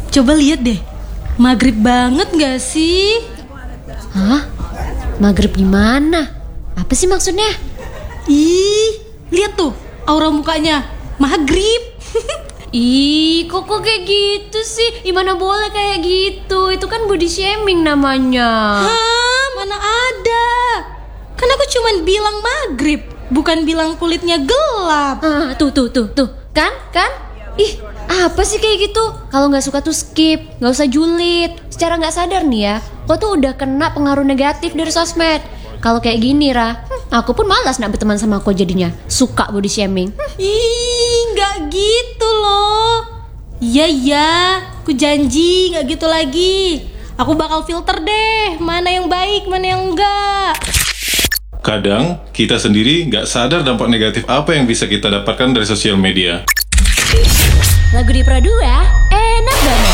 Coba lihat deh, maghrib banget gak sih? Hah? Maghrib gimana? Apa sih maksudnya? Ih, lihat tuh aura mukanya, maghrib. Kok kayak gitu sih? Gimana boleh kayak gitu? Itu kan body shaming namanya. Hah, mana ada? Kan aku cuman bilang maghrib, bukan bilang kulitnya gelap. Tuh. Kan? Ih, apa sih kayak gitu? Kalau nggak suka tuh skip, nggak usah julid. Secara nggak sadar nih ya, kau tuh udah kena pengaruh negatif dari sosmed. Kalau kayak gini, aku pun malas nak berteman sama kau jadinya. Suka body shaming. Ih, nggak gitu loh. Iya, aku janji nggak gitu lagi. Aku bakal filter deh, mana yang baik, mana yang enggak. Kadang kita sendiri nggak sadar dampak negatif apa yang bisa kita dapatkan dari sosial media. Lagu di Pro 2